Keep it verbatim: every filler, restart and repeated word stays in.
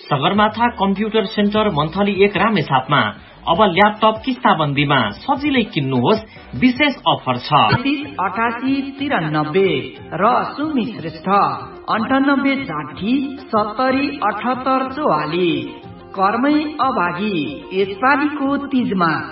Sagarmatha computer centre monthly एक रामेछापमा अब laptop किस्ताबन्दीमा सजिलै किन्नुहोस्, विशेष अफर छ। अठासी तिरानब्बे र सुमी श्रेष्ठ अन्ठानब्बे साठी सत्तरी अठहत्तर चौवालिस कर्मै अभागी यसपालिको तीजमा